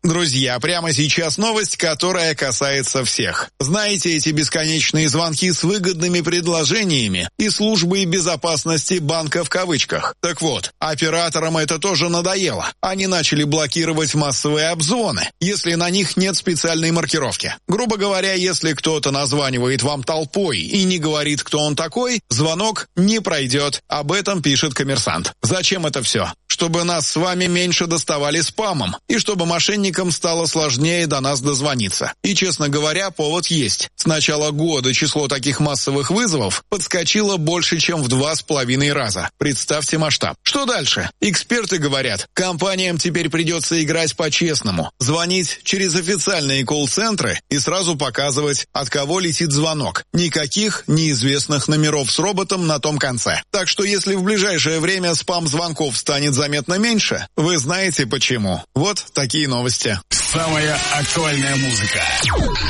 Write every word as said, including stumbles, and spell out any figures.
Друзья, прямо сейчас новость, которая касается всех. Знаете эти бесконечные звонки с выгодными предложениями и службой безопасности банка в кавычках? Так вот, операторам это тоже надоело. Они начали блокировать массовые обзвоны, если на них нет специальной маркировки. Грубо говоря, если кто-то названивает вам толпой и не говорит, кто он такой, звонок не пройдет. Об этом пишет «Коммерсант». Зачем это все? Чтобы нас с вами меньше доставали спамом, и чтобы мошенникам стало сложнее до нас дозвониться. И, честно говоря, повод есть. С начала года число таких массовых вызовов подскочило больше, чем в два с половиной раза. Представьте масштаб. Что дальше? Эксперты говорят, компаниям теперь придется играть по-честному, звонить через официальные колл-центры и сразу показывать, от кого летит звонок. Никаких неизвестных номеров с роботом на том конце. Так что если в ближайшее время спам-звонков станет заметно меньше, вы знаете почему. Вот такие новости. Самая актуальная музыка.